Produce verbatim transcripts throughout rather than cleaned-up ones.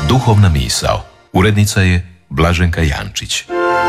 Duhovna misao. Urednica je Blaženka Jančić.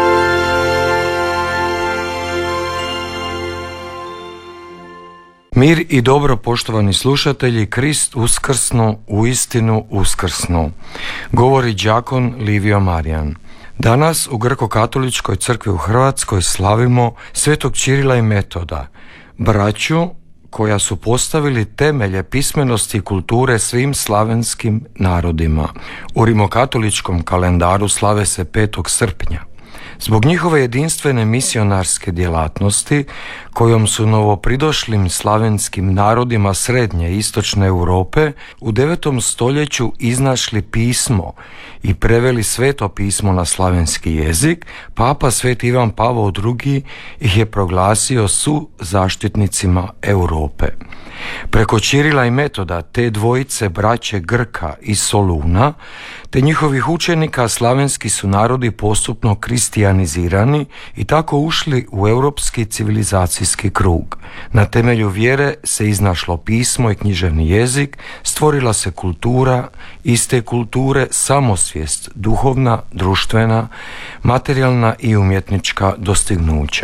Mir i dobro, poštovani slušatelji, Krist uskrsnu, uistinu uskrsnu. Govori đakon Livio Marijan. Danas u Grko-katoličkoj crkvi u Hrvatskoj slavimo svetog Čirila i Metoda, braću koja su postavili temelje pismenosti i kulture svim slavenskim narodima. U rimokatoličkom kalendaru slave se petog srpnja. Zbog njihove jedinstvene misionarske djelatnosti, kojom su novopridošlim slavenskim narodima srednje i istočne Europe u devetom stoljeću iznašli pismo i preveli sveto pismo na slavenski jezik, papa Sveti Ivan Pavao drugi ih je proglasio su zaštitnicima Europe. Preko Čirila i Metoda, te dvojice braće Grka i Soluna, te njihovih učenika, slavenski su narodi postupno kristijanizirani i tako ušli u europski civilizacijski krug. Na temelju vjere se iznašlo pismo i književni jezik, stvorila se kultura, iz te kulture samosvijest, duhovna, društvena, materijalna i umjetnička dostignuća.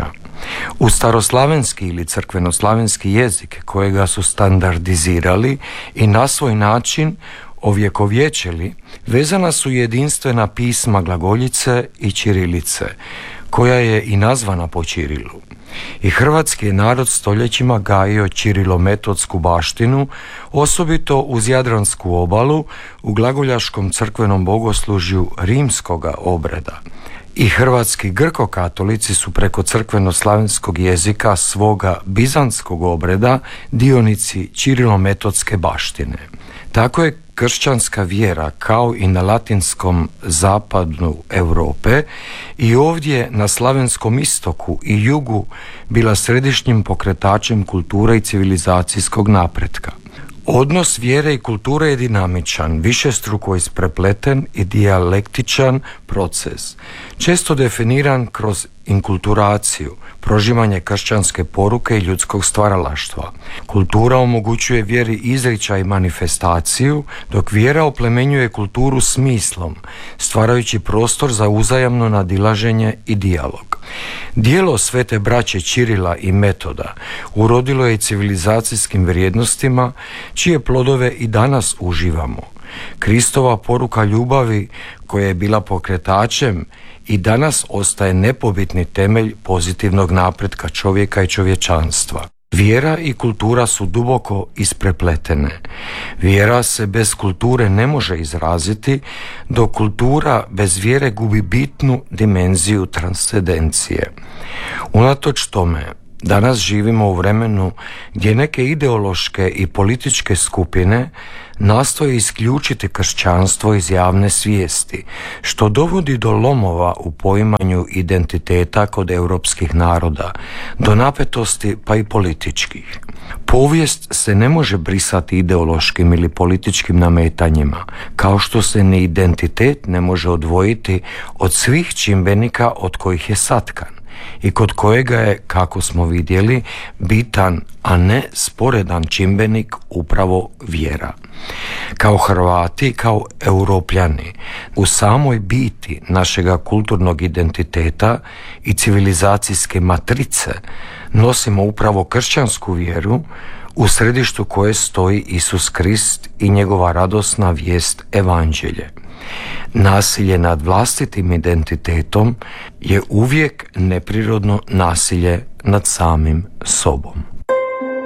U staroslavenski ili crkvenoslavenski jezik, kojega su standardizirali i na svoj način ovjekovječili, vezana su jedinstvena pisma glagoljice i ćirilice, koja je i nazvana po Čirilu. I hrvatski je narod stoljećima gajio ćirilometodsku baštinu, osobito uz Jadransku obalu u glagoljaškom crkvenom bogoslužju rimskoga obreda. I hrvatski grko-katolici su preko crkveno-slavenskog jezika svoga bizantskog obreda dionici ćirilometodske baštine. Tako je kršćanska vjera, kao i na latinskom zapadu Europe, i ovdje na slavenskom istoku i jugu bila središnjim pokretačem kulture i civilizacijskog napretka. Odnos vjere i kulture je dinamičan, višestruko isprepleten i dijalektičan proces, često definiran kroz inkulturaciju, prožimanje kršćanske poruke i ljudskog stvaralaštva. Kultura omogućuje vjeri izričaj i manifestaciju, dok vjera oplemenjuje kulturu smislom, stvarajući prostor za uzajamno nadilaženje i dijalog. Dijelo svete braće Čirila i Metoda urodilo je i civilizacijskim vrijednostima, čije plodove i danas uživamo. Kristova poruka ljubavi, koja je bila pokretačem, i danas ostaje nepobitni temelj pozitivnog napretka čovjeka i čovječanstva. Vjera i kultura su duboko isprepletene. Vjera se bez kulture ne može izraziti, dok kultura bez vjere gubi bitnu dimenziju transcendencije. Unatoč tome, danas živimo u vremenu gdje neke ideološke i političke skupine nastoje isključiti kršćanstvo iz javne svijesti, što dovodi do lomova u poimanju identiteta kod europskih naroda, do napetosti pa i političkih. Povijest se ne može brisati ideološkim ili političkim nametanjima, kao što se ni identitet ne može odvojiti od svih čimbenika od kojih je satkan i kod kojega je, kako smo vidjeli, bitan, a ne sporedan čimbenik upravo vjera. Kao Hrvati, kao Europljani, u samoj biti našega kulturnog identiteta i civilizacijske matrice nosimo upravo kršćansku vjeru, u središtu koje stoji Isus Krist i njegova radosna vijest Evanđelje. Nasilje nad vlastitim identitetom je uvijek neprirodno nasilje nad samim sobom.